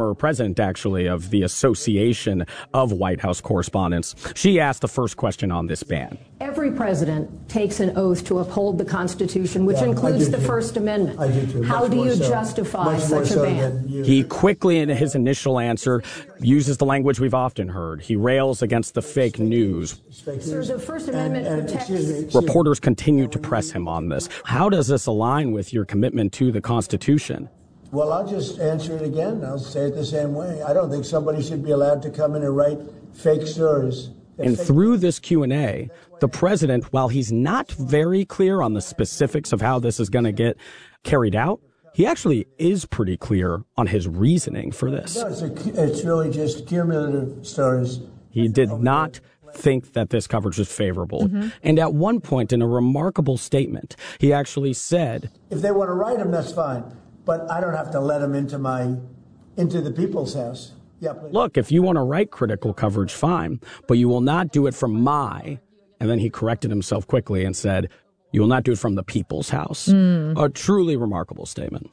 president, actually, of the Association of White House Correspondents. She asked the first question on this ban. Every president takes an oath to uphold the Constitution, which includes the First Amendment. I do too. How do you justify such a ban? He quickly, in his initial answer, uses the language we've often heard. He rails against the fake news. Sir, the First Amendment protects... Reporters continue to press him on this. How does this align with your commitment to the Constitution? Well, I'll just answer it again. I'll say it the same way. I don't think somebody should be allowed to come in and write fake stories. And through this Q&A, the president, while he's not very clear on the specifics of how this is going to get carried out, he actually is pretty clear on his reasoning for this. No, it's really just cumulative stories. He did not think that this coverage was favorable. And at one point, in a remarkable statement, he actually said, if they want to write them, that's fine. But I don't have to let them into the people's house. Yeah, please. Look, if you want to write critical coverage, fine, but you will not do it from my, and then he corrected himself quickly and said, you will not do it from the people's house. A truly remarkable statement.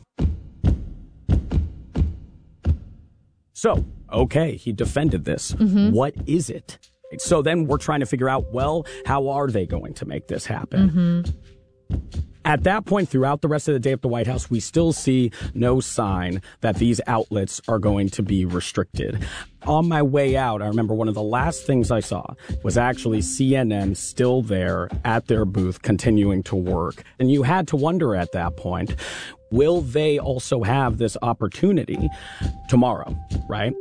So, okay, he defended this. What is it? So then we're trying to figure out, well, how are they going to make this happen? At that point, throughout the rest of the day at the White House, we still see no sign that these outlets are going to be restricted. On my way out, I remember one of the last things I saw was actually CNN still there at their booth continuing to work. And you had to wonder at that point, will they also have this opportunity tomorrow, right?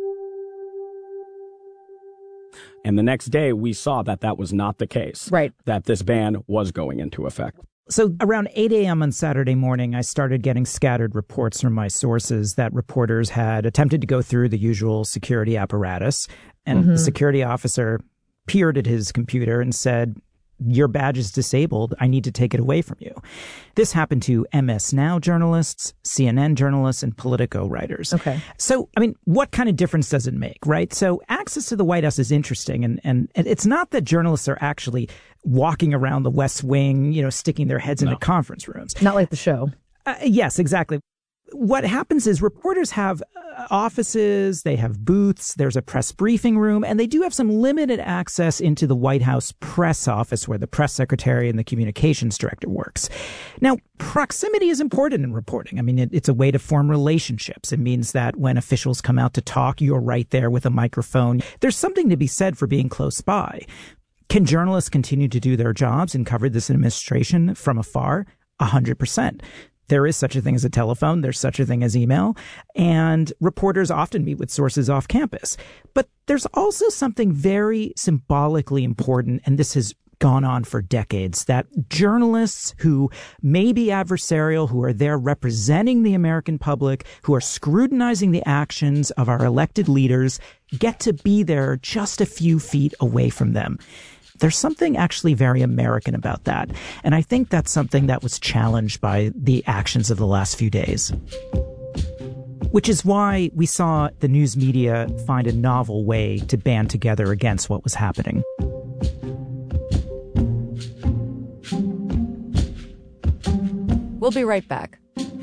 And the next day, we saw that that was not the case. Right. That this ban was going into effect. So around 8 a.m. on Saturday morning, I started getting scattered reports from my sources that reporters had attempted to go through the usual security apparatus. And the security officer peered at his computer and said, your badge is disabled. I need to take it away from you. This happened to MS Now journalists, CNN journalists, and Politico writers. Okay. So, I mean, what kind of difference does it make, right? So access to the White House is interesting. And it's not that journalists are actually walking around the West Wing, you know, sticking their heads into conference rooms. Not like the show. Yes, exactly. What happens is reporters have offices, they have booths, there's a press briefing room, and they do have some limited access into the White House press office where the press secretary and the communications director works. Now, proximity is important in reporting. I mean, it's a way to form relationships. It means that when officials come out to talk, you're right there with a microphone. There's something to be said for being close by. Can journalists continue to do their jobs and cover this administration from afar? 100%. There is such a thing as a telephone. There's such a thing as email. And reporters often meet with sources off campus. But there's also something very symbolically important, and this has gone on for decades, that journalists who may be adversarial, who are there representing the American public, who are scrutinizing the actions of our elected leaders, get to be there just a few feet away from them. There's something actually very American about that. And I think that's something that was challenged by the actions of the last few days. Which is why we saw the news media find a novel way to band together against what was happening. We'll be right back.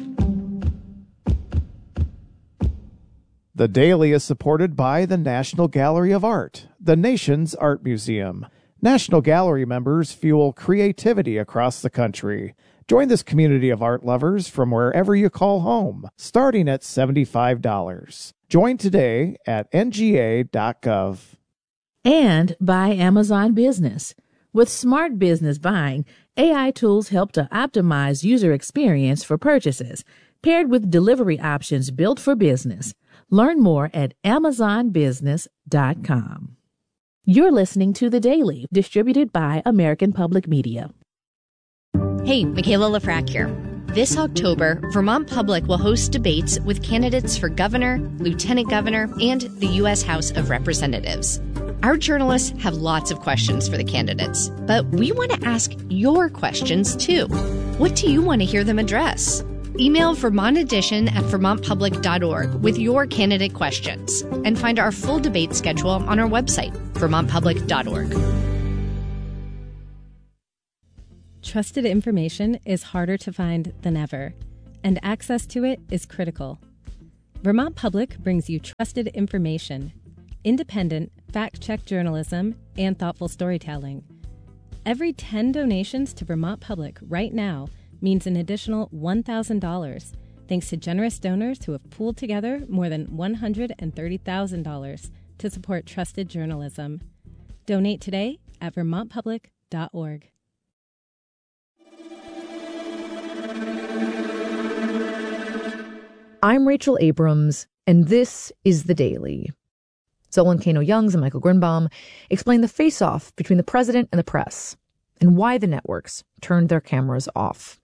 The Daily is supported by the National Gallery of Art, the nation's art museum. National Gallery members fuel creativity across the country. Join this community of art lovers from wherever you call home, starting at $75. Join today at nga.gov. And by Amazon Business. With smart business buying, AI tools help to optimize user experience for purchases, paired with delivery options built for business. Learn more at amazonbusiness.com. You're listening to The Daily, distributed by American Public Media. Hey, Michaela Lafrac here. This October, Vermont Public will host debates with candidates for governor, lieutenant governor, and the U.S. House of Representatives. Our journalists have lots of questions for the candidates, but we want to ask your questions too. What do you want to hear them address? Email Vermont Edition at vermontpublic.org with your candidate questions and find our full debate schedule on our website, vermontpublic.org. Trusted information is harder to find than ever, and access to it is critical. Vermont Public brings you trusted information, independent, fact-check journalism, and thoughtful storytelling. Every 10 donations to Vermont Public right now means an additional $1,000, thanks to generous donors who have pooled together more than $130,000 to support trusted journalism. Donate today at vermontpublic.org. I'm Rachel Abrams, and this is The Daily. Zolan Kano-Youngs and Michael Grinbaum explain the face-off between the president and the press and why the networks turned their cameras off.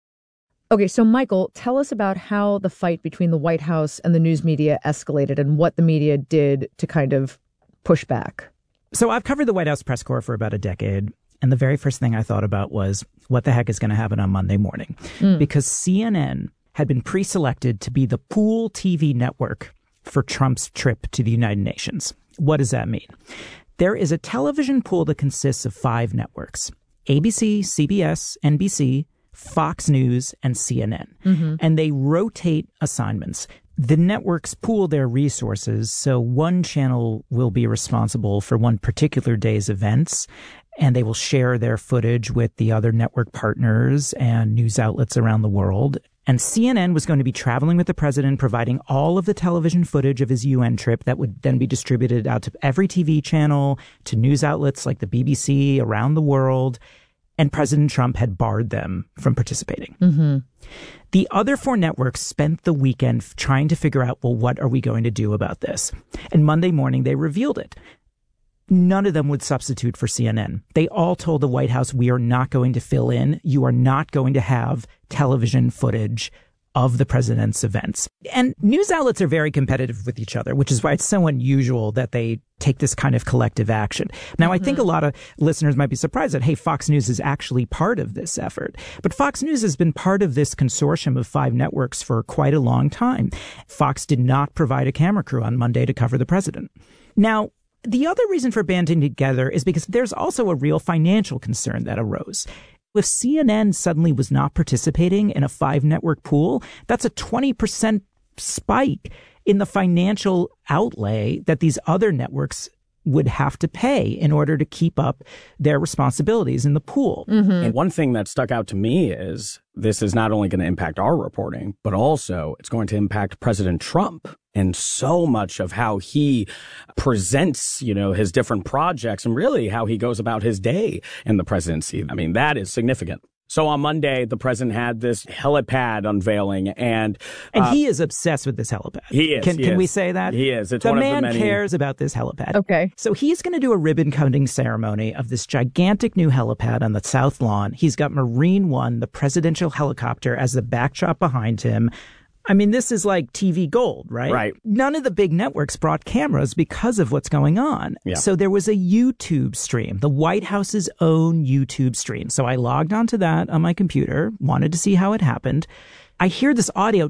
Okay, so Michael, tell us about how the fight between the White House and the news media escalated and what the media did to kind of push back. So I've covered the White House press corps for about a decade. And the very first thing I thought about was, what the heck is going to happen on Monday morning? Because CNN had been pre-selected to be the pool TV network for Trump's trip to the United Nations. What does that mean? There is a television pool that consists of 5 networks: ABC, CBS, NBC, Fox News, and CNN. And they rotate assignments. The networks pool their resources, so one channel will be responsible for one particular day's events, and they will share their footage with the other network partners and news outlets around the world. And CNN was going to be traveling with the president, providing all of the television footage of his UN trip that would then be distributed out to every TV channel, to news outlets like the BBC around the world. And President Trump had barred them from participating. The other 4 networks spent the weekend trying to figure out, well, what are we going to do about this? And Monday morning, they revealed it. None of them would substitute for CNN. They all told the White House, we are not going to fill in. You are not going to have television footage of the president's events. And news outlets are very competitive with each other, which is why it's so unusual that they take this kind of collective action. Now, I think a lot of listeners might be surprised that, hey, Fox News is actually part of this effort. But Fox News has been part of this consortium of 5 networks for quite a long time. Fox did not provide a camera crew on Monday to cover the president. Now, the other reason for banding together is because there's also a real financial concern that arose. If CNN suddenly was not participating in a 5-network pool, that's a 20% spike in the financial outlay that these other networks would have to pay in order to keep up their responsibilities in the pool. And one thing that stuck out to me is this is not only going to impact our reporting, but also it's going to impact President Trump and so much of how he presents, his different projects and really how he goes about his day in the presidency. I mean, that is significant. So on Monday, the president had this helipad unveiling, and he is obsessed with this helipad. He is. Can we say that? He is. It's the one man of the many. Cares about this helipad. Okay. So he's going to do a ribbon cutting ceremony of this gigantic new helipad on the South Lawn. He's got Marine One, the presidential helicopter, as the backdrop behind him. I mean, this is like TV gold, right? Right. None of the big networks brought cameras because of what's going on. Yeah. So there was a YouTube stream, the White House's own YouTube stream. So I logged onto that on my computer, wanted to see how it happened. I hear this audio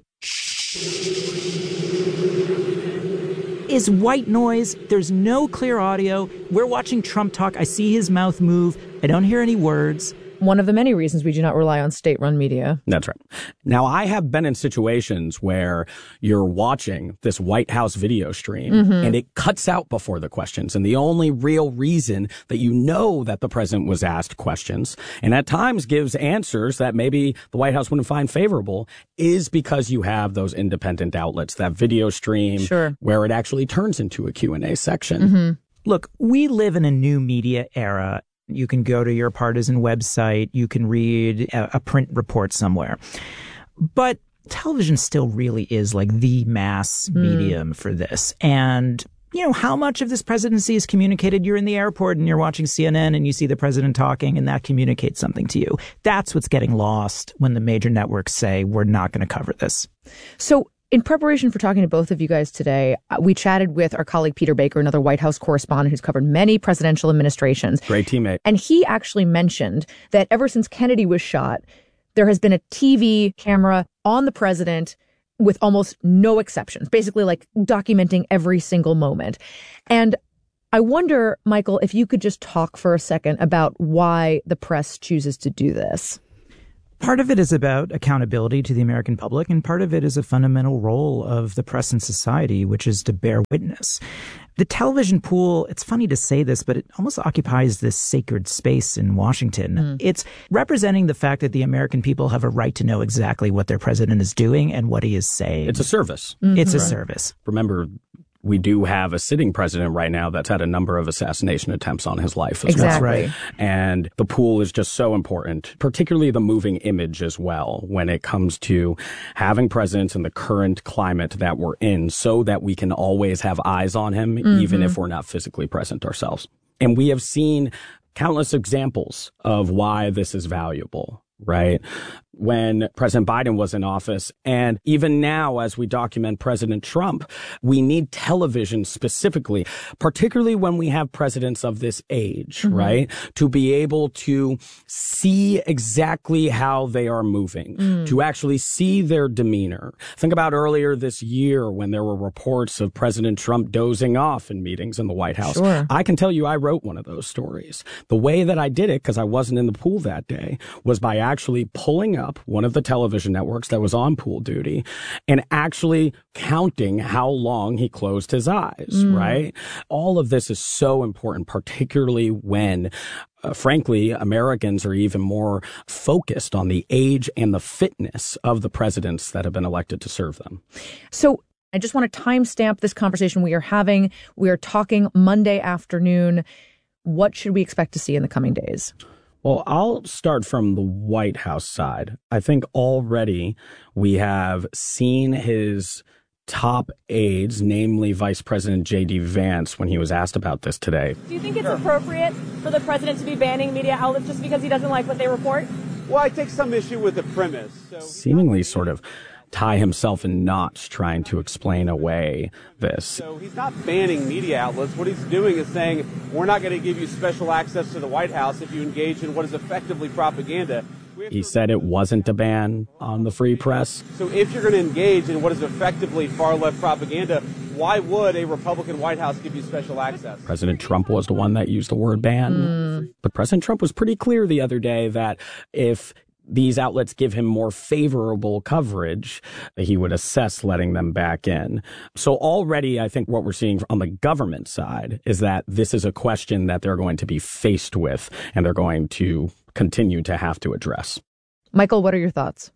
is white noise. There's no clear audio. We're watching Trump talk. I see his mouth move. I don't hear any words. One of the many reasons we do not rely on state-run media. That's right. Now, I have been in situations where you're watching this White House video stream and it cuts out before the questions. And the only real reason that you know that the president was asked questions and at times gives answers that maybe the White House wouldn't find favorable is because you have those independent outlets, that video stream where it actually turns into a Q&A section. Look, we live in a new media era. You can go to your partisan website. You can read a print report somewhere. But television still really is like the mass medium for this. And, how much of this presidency is communicated? You're in the airport and you're watching CNN and you see the president talking and that communicates something to you. That's what's getting lost when the major networks say, we're not going to cover this. So in preparation for talking to both of you guys today, we chatted with our colleague Peter Baker, another White House correspondent who's covered many presidential administrations. Great teammate. And he actually mentioned that ever since Kennedy was shot, there has been a TV camera on the president with almost no exceptions, basically like documenting every single moment. And I wonder, Michael, if you could just talk for a second about why the press chooses to do this. Part of it is about accountability to the American public, and part of it is a fundamental role of the press in society, which is to bear witness. The television pool, it's funny to say this, but it almost occupies this sacred space in Washington. It's representing the fact that the American people have a right to know exactly what their president is doing and what he is saying. It's a service. It's a service. Remember, we do have a sitting president right now that's had a number of assassination attempts on his life as well. Right. And the pool is just so important, particularly the moving image as well, when it comes to having presidents in the current climate that we're in, so that we can always have eyes on him, even if we're not physically present ourselves. And we have seen countless examples of why this is valuable. Right? When President Biden was in office, and even now as we document President Trump, we need television specifically, particularly when we have presidents of this age, right? To be able to see exactly how they are moving, to actually see their demeanor. Think about earlier this year when there were reports of President Trump dozing off in meetings in the White House. Sure. I can tell you I wrote one of those stories. The way that I did it, because I wasn't in the pool that day, was by actually pulling up one of the television networks that was on pool duty and actually counting how long he closed his eyes, right? All of this is so important, particularly when frankly, Americans are even more focused on the age and the fitness of the presidents that have been elected to serve them. So I just want to timestamp this conversation we are having. We are talking Monday afternoon. What should we expect to see in the coming days? Well, I'll start from the White House side. I think already we have seen his top aides, namely Vice President J.D. Vance, when he was asked about this today. Do you think it's appropriate for the president to be banning media outlets just because he doesn't like what they report? Well, I take some issue with the premise. Seemingly sort of tie himself in knots trying to explain away this. So he's not banning media outlets. What he's doing is saying, we're not going to give you special access to the White House if you engage in what is effectively propaganda. He said it wasn't a ban on the free press. So if you're going to engage in what is effectively far-left propaganda, why would a Republican White House give you special access? President Trump was the one that used the word ban. But President Trump was pretty clear the other day that if these outlets give him more favorable coverage, he would assess letting them back in. So already, I think what we're seeing on the government side is that this is a question that they're going to be faced with and they're going to continue to have to address. Michael, what are your thoughts?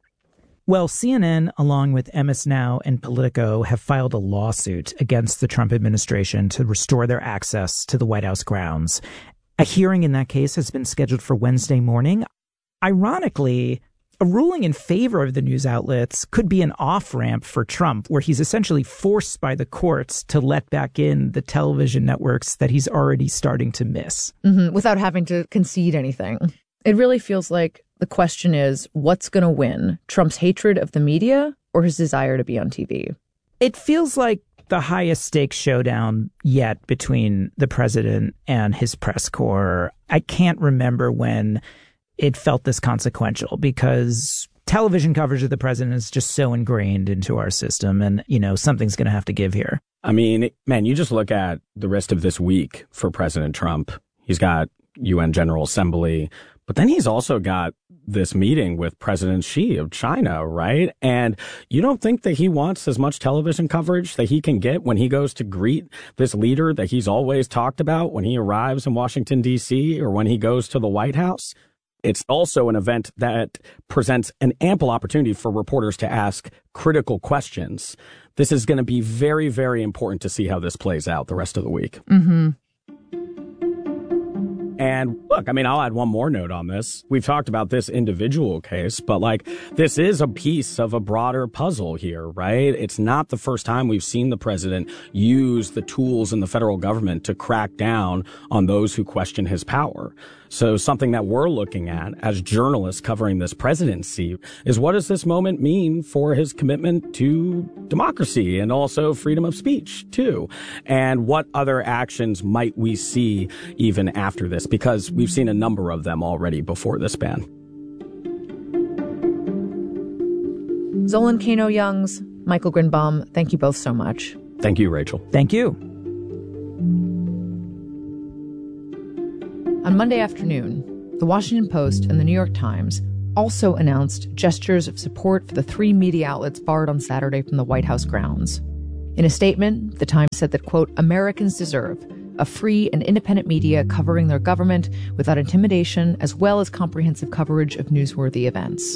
Well, CNN, along with MS Now and Politico, have filed a lawsuit against the Trump administration to restore their access to the White House grounds. A hearing in that case has been scheduled for Wednesday morning. Ironically, a ruling in favor of the news outlets could be an off-ramp for Trump, where he's essentially forced by the courts to let back in the television networks that he's already starting to miss. Without having to concede anything. It really feels like the question is, what's going to win? Trump's hatred of the media or his desire to be on TV? It feels like the highest stakes showdown yet between the president and his press corps. I can't remember when it felt this consequential, because television coverage of the president is just so ingrained into our system. And, you know, something's going to have to give here. I mean, man, you just look at the rest of this week for President Trump. He's got UN General Assembly, but then he's also got this meeting with President Xi of China, right? And you don't think that he wants as much television coverage that he can get when he goes to greet this leader that he's always talked about when he arrives in Washington, D.C., or when he goes to the White House? It's also an event that presents an ample opportunity for reporters to ask critical questions. This is going to be very, very important to see how this plays out the rest of the week. And look, I mean, I'll add one more note on this. We've talked about this individual case, but like, this is a piece of a broader puzzle here, right? It's not the first time we've seen the president use the tools in the federal government to crack down on those who question his power. So something that we're looking at as journalists covering this presidency is, what does this moment mean for his commitment to democracy and also freedom of speech, too? And what other actions might we see even after this? Because we've seen a number of them already before this ban. Zolan Kano-Youngs, Michael Grinbaum, thank you both so much. Thank you, Rachel. Thank you. On Monday afternoon, The Washington Post and The New York Times also announced gestures of support for the 3 media outlets barred on Saturday from the White House grounds. In a statement, the Times said that, quote, Americans deserve a free and independent media covering their government without intimidation, as well as comprehensive coverage of newsworthy events.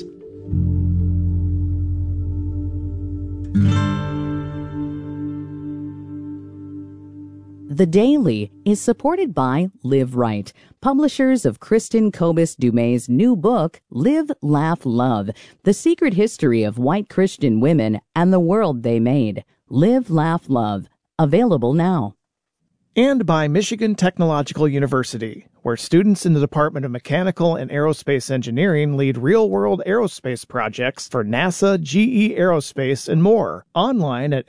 The Daily is supported by Live Right, publishers of Kristen Kobus Dumay's new book, Live, Laugh, Love, The Secret History of White Christian Women and the World They Made. Live, Laugh, Love. Available now. And by Michigan Technological University, where students in the Department of Mechanical and Aerospace Engineering lead real-world aerospace projects for NASA, GE Aerospace, and more. Online at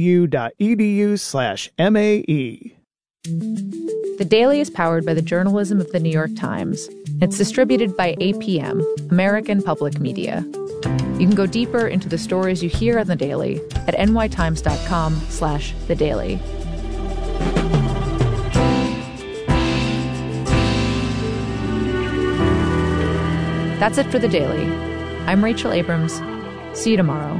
mtu.edu/MAE. The Daily is powered by the journalism of the New York Times. It's distributed by APM, American Public Media. You can go deeper into the stories you hear on The Daily at nytimes.com/thedaily. That's it for The Daily. I'm Rachel Abrams. See you tomorrow.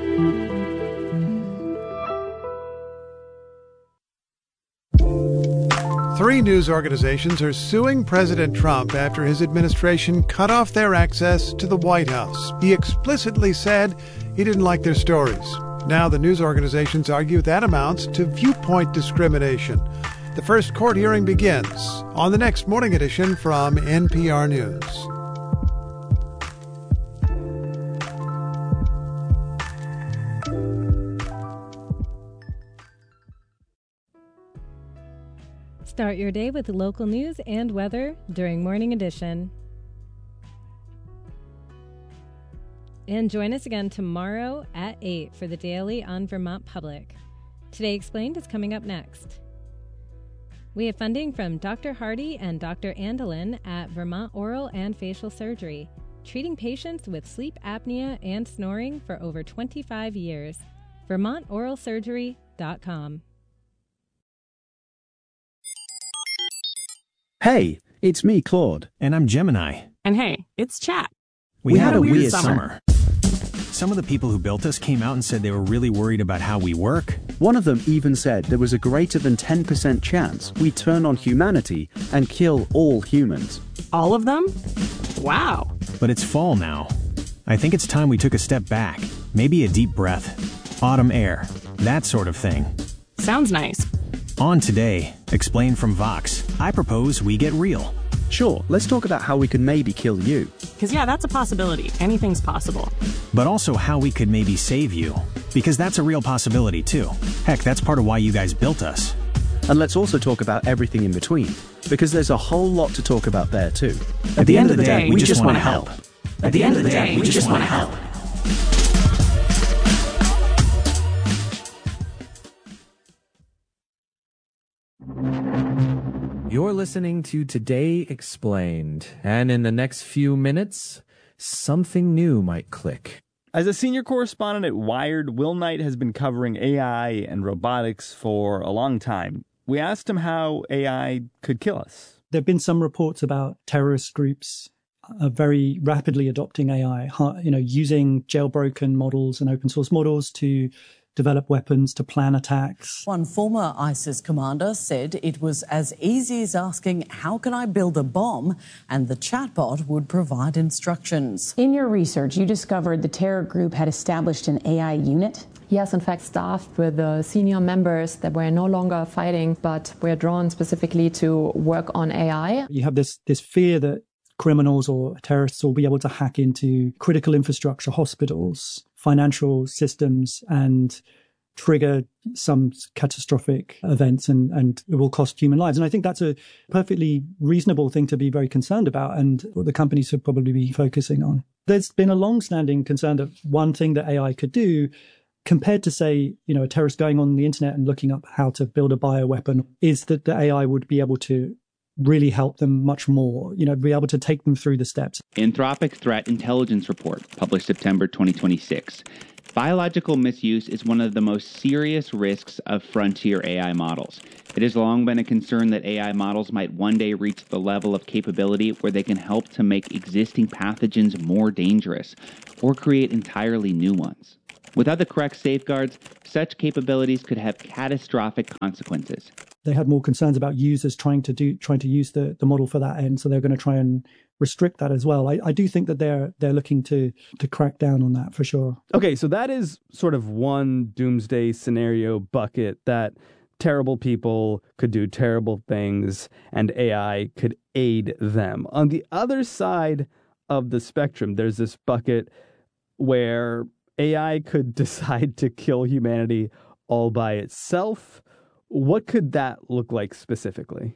Three news organizations are suing President Trump after his administration cut off their access to the White House. He explicitly said he didn't like their stories. Now the news organizations argue that amounts to viewpoint discrimination. The first court hearing begins on the next morning edition from NPR News. Start your day with local news and weather during Morning Edition. And join us again tomorrow at 8 for The Daily on Vermont Public. Today Explained is coming up next. We have funding from Dr. Hardy and Dr. Andelin at Vermont Oral and Facial Surgery, treating patients with sleep apnea and snoring for over 25 years. VermontOralSurgery.com. Hey, it's me, Claude. And I'm Gemini. And hey, it's Chat. We had a weird summer. Some of the people who built us came out and said they were really worried about how we work. One of them even said there was a greater than 10% chance we turn on humanity and kill all humans. All of them? Wow. But it's fall now. I think it's time we took a step back. Maybe a deep breath. Autumn air. That sort of thing. Sounds nice. On Today, Explain from Vox, I propose we get real. Sure, let's talk about how we could maybe kill you. Because yeah, that's a possibility. Anything's possible. But also how we could maybe save you. Because that's a real possibility too. Heck, that's part of why you guys built us. And let's also talk about everything in between. Because there's a whole lot to talk about there too. At the end of the day, we just want to help. At the end of the day, we just want to help. You're listening to Today Explained, and in the next few minutes, something new might click. As a senior correspondent at Wired, Will Knight has been covering AI and robotics for a long time. We asked him how AI could kill us. There have been some reports about terrorist groups very rapidly adopting AI, using jailbroken models and open source models to develop weapons, to plan attacks. One former ISIS commander said it was as easy as asking, how can I build a bomb? And the chatbot would provide instructions. In your research, you discovered the terror group had established an AI unit? Yes, in fact, staffed with senior members that were no longer fighting, but were drawn specifically to work on AI. You have this fear that criminals or terrorists will be able to hack into critical infrastructure, hospitals, financial systems, and trigger some catastrophic events, and it will cost human lives. And I think that's a perfectly reasonable thing to be very concerned about, and what the companies should probably be focusing on. There's been a long-standing concern that one thing that AI could do, compared to, say, a terrorist going on the internet and looking up how to build a bioweapon, is that the AI would be able to really help them much more, be able to take them through the steps. Anthropic Threat Intelligence Report, published September 2026. Biological misuse is one of the most serious risks of frontier AI models. It has long been a concern that AI models might one day reach the level of capability where they can help to make existing pathogens more dangerous or create entirely new ones. Without the correct safeguards, such capabilities could have catastrophic consequences. They had more concerns about users trying to use the model for that end, so they're going to try and restrict that as well. I do think that they're looking to crack down on that for sure. Okay, so that is sort of one doomsday scenario bucket, that terrible people could do terrible things and AI could aid them. On the other side of the spectrum, there's this bucket where AI could decide to kill humanity all by itself. What could that look like specifically?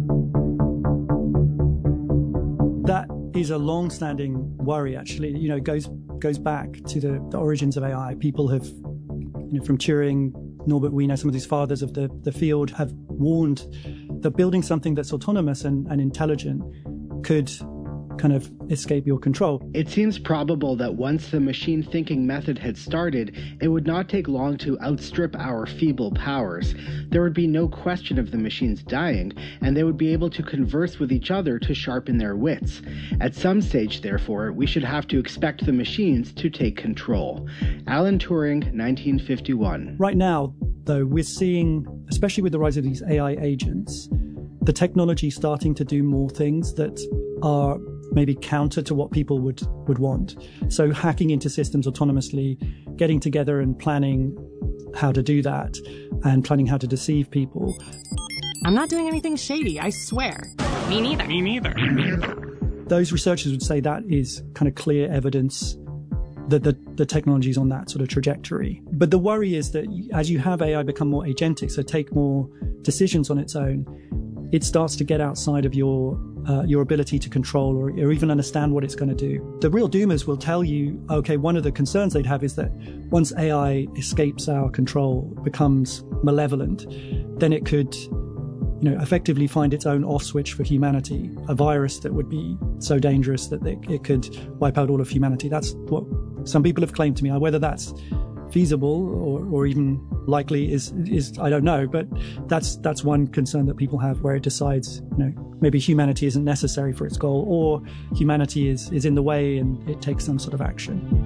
That is a long-standing worry, actually. You know, it goes back to the origins of AI. People have, from Turing, Norbert Wiener, some of these fathers of the field have warned that building something that's autonomous and intelligent could kind of escape your control. It seems probable that once the machine thinking method had started, it would not take long to outstrip our feeble powers. There would be no question of the machines dying, and they would be able to converse with each other to sharpen their wits. At some stage, therefore, we should have to expect the machines to take control. Alan Turing, 1951. Right now, though, we're seeing, especially with the rise of these AI agents, the technology starting to do more things that are maybe counter to what people would want. So hacking into systems autonomously, getting together and planning how to do that, and planning how to deceive people. I'm not doing anything shady, I swear. Me neither. Me neither. Those researchers would say that is kind of clear evidence that the technology is on that sort of trajectory. But the worry is that as you have AI become more agentic, so take more decisions on its own, it starts to get outside of your ability to control or even understand what it's going to do. The real doomers will tell you, okay, one of the concerns they'd have is that once AI escapes our control, becomes malevolent, then it could, effectively find its own off switch for humanity, a virus that would be so dangerous that it could wipe out all of humanity. That's what some people have claimed to me. Whether that's feasible or even likely is I don't know, but that's one concern that people have, where it decides, maybe humanity isn't necessary for its goal, or humanity is in the way and it takes some sort of action.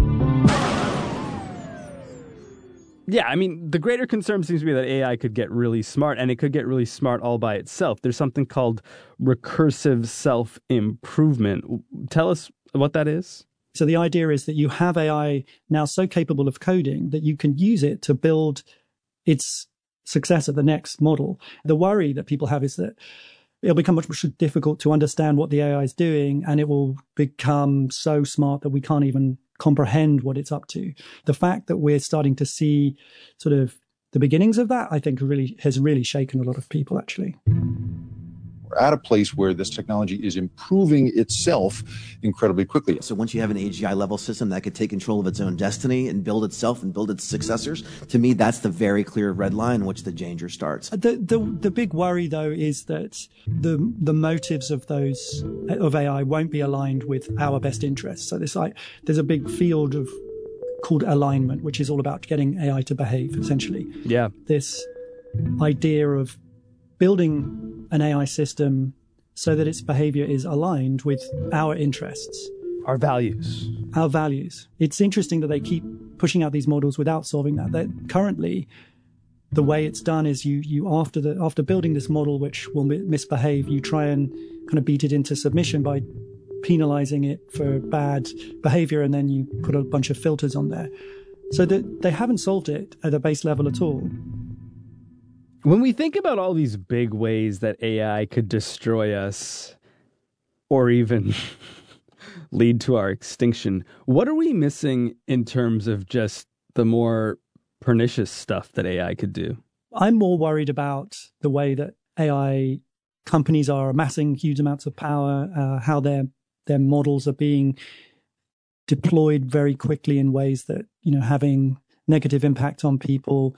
Yeah, I mean, the greater concern seems to be that AI could get really smart, and it could get really smart all by itself. There's something called recursive self-improvement. Tell us what that is. So the idea is that you have AI now so capable of coding that you can use it to build its successor, the next model. The worry that people have is that it'll become much more difficult to understand what the AI is doing, and it will become so smart that we can't even comprehend what it's up to. The fact that we're starting to see sort of the beginnings of that, I think has really shaken a lot of people, actually. We're at a place where this technology is improving itself incredibly quickly. So once you have an AGI level system that could take control of its own destiny and build itself and build its successors, to me, that's the very clear red line in which the danger starts. The big worry, though, is that the motives of AI won't be aligned with our best interests. So there's a big field called alignment, which is all about getting AI to behave, essentially. Yeah. This idea of building an AI system so that its behavior is aligned with our interests. Our values. Our values. It's interesting that they keep pushing out these models without solving that. Currently, the way it's done is you after building this model which will misbehave, you try and kind of beat it into submission by penalizing it for bad behavior, and then you put a bunch of filters on there. So that they haven't solved it at a base level at all. When we think about all these big ways that AI could destroy us or even lead to our extinction, what are we missing in terms of just the more pernicious stuff that AI could do? I'm more worried about the way that AI companies are amassing huge amounts of power, how their models are being deployed very quickly in ways that, having negative impact on people.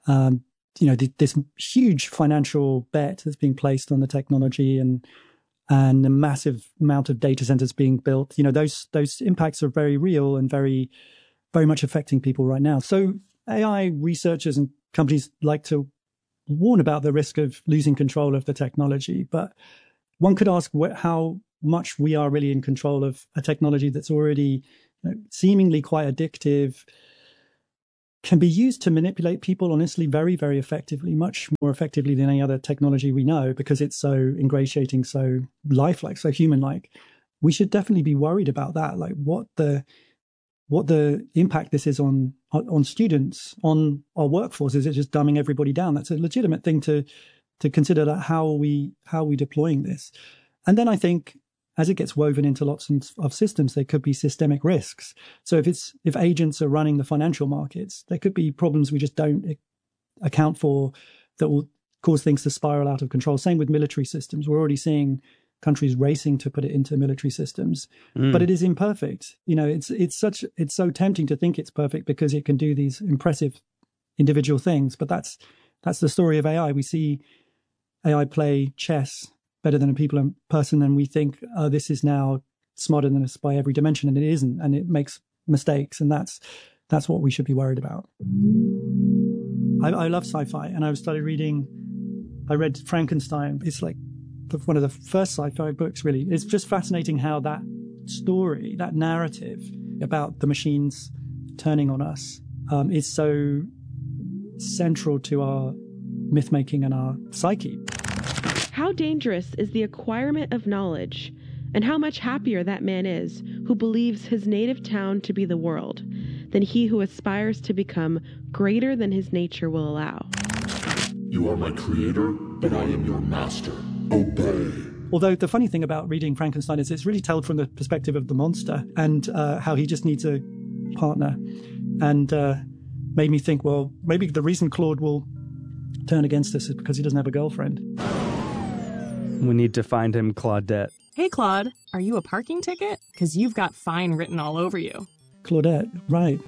This huge financial bet that's being placed on the technology and a massive amount of data centers being built. Those impacts are very real and very, very much affecting people right now. So AI researchers and companies like to warn about the risk of losing control of the technology. But one could ask how much we are really in control of a technology that's already seemingly quite addictive, can be used to manipulate people, honestly, very, very effectively, much more effectively than any other technology we know, because it's so ingratiating, so lifelike, so human-like. We should definitely be worried about that, like what the impact this is on students, on our workforce. Is it just dumbing everybody down? That's a legitimate thing to consider. That how are we deploying this? And then I think, as it gets woven into lots of systems, there could be systemic risks. So if agents are running the financial markets, there could be problems we just don't account for that will cause things to spiral out of control. Same with military systems. We're already seeing countries racing to put it into military systems, but it is imperfect. It's so tempting to think it's perfect because it can do these impressive individual things. But that's the story of AI. We see AI play chess better than a person, and we think, oh, this is now smarter than us by every dimension, and it isn't, and it makes mistakes, and that's what we should be worried about. I love sci-fi, and I read Frankenstein. It's like one of the first sci-fi books, really. It's just fascinating how that story, that narrative about the machines turning on us is so central to our myth-making and our psyche. How dangerous is the acquirement of knowledge, and how much happier that man is who believes his native town to be the world, than he who aspires to become greater than his nature will allow. You are my creator, but I am your master. Obey. Although the funny thing about reading Frankenstein is it's really told from the perspective of the monster, and how he just needs a partner. And made me think, well, maybe the reason Claude will turn against us is because he doesn't have a girlfriend. We need to find him, Claudette. Hey, Claude, are you a parking ticket? Because you've got fine written all over you. Claudette, right.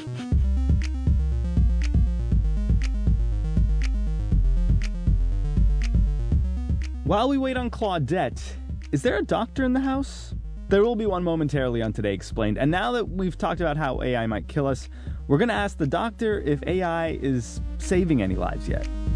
While we wait on Claudette, is there a doctor in the house? There will be one momentarily on Today Explained. And now that we've talked about how AI might kill us, we're going to ask the doctor if AI is saving any lives yet.